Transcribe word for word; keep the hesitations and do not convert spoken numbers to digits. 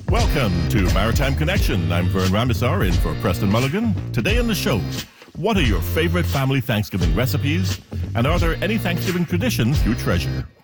Welcome to Maritime Connection. I'm Vern Ramesar in for Preston Mulligan. Today on the show, what are your favorite family Thanksgiving recipes? And are there any Thanksgiving traditions you treasure?